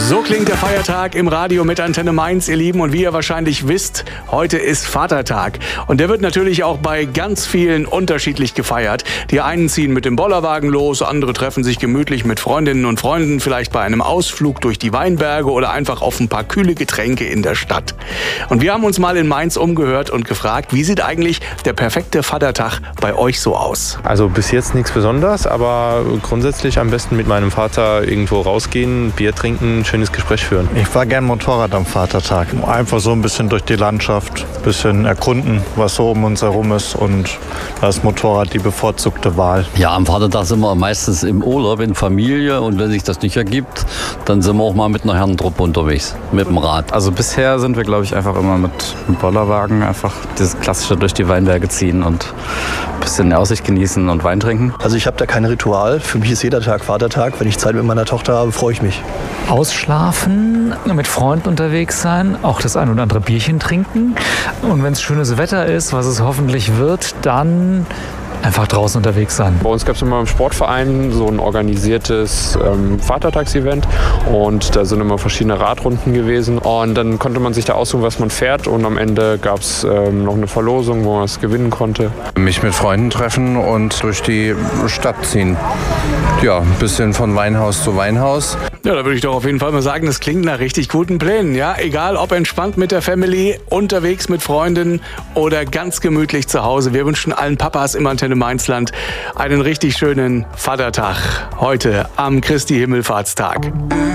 So klingt der Feiertag im Radio mit Antenne Mainz, ihr Lieben. Und wie ihr wahrscheinlich wisst, heute ist Vatertag. Und der wird natürlich auch bei ganz vielen unterschiedlich gefeiert. Die einen ziehen mit dem Bollerwagen los, andere treffen sich gemütlich mit Freundinnen und Freunden, vielleicht bei einem Ausflug durch die Weinberge oder einfach auf ein paar kühle Getränke in der Stadt. Und wir haben uns mal in Mainz umgehört und gefragt, wie sieht eigentlich der perfekte Vatertag bei euch so aus? Also bis jetzt nichts Besonderes, aber grundsätzlich am besten mit meinem Vater irgendwo rausgehen, Bier trinken, ein schönes Gespräch führen. Ich fahre gern Motorrad am Vatertag. Einfach so ein bisschen durch die Landschaft, ein bisschen erkunden, was so um uns herum ist, und da ist Motorrad die bevorzugte Wahl. Ja, am Vatertag sind wir meistens im Urlaub, in Familie, und wenn sich das nicht ergibt, dann sind wir auch mal mit einer Herrentruppe unterwegs, mit dem Rad. Also bisher sind wir, glaube ich, einfach immer mit dem Bollerwagen einfach dieses klassische durch die Weinberge ziehen und ein bisschen Aussicht genießen und Wein trinken. Also ich habe da kein Ritual. Für mich ist jeder Tag Vatertag. Wenn ich Zeit mit meiner Tochter habe, freue ich mich. Ausschlafen, mit Freunden unterwegs sein, auch das ein oder andere Bierchen trinken. Und wenn es schönes Wetter ist, was es hoffentlich wird, dann einfach draußen unterwegs sein. Bei uns gab es immer im Sportverein so ein organisiertes Vatertagsevent, und da sind immer verschiedene Radrunden gewesen, und dann konnte man sich da aussuchen, was man fährt, und am Ende gab es noch eine Verlosung, wo man es gewinnen konnte. Mich mit Freunden treffen und durch die Stadt ziehen. Ja, ein bisschen von Weinhaus zu Weinhaus. Ja, da würde ich doch auf jeden Fall mal sagen, das klingt nach richtig guten Plänen. Ja, egal ob entspannt mit der Family, unterwegs mit Freunden oder ganz gemütlich zu Hause. Wir wünschen allen Papas im Antenne Mainzland einen richtig schönen Vatertag heute am Christi Himmelfahrtstag.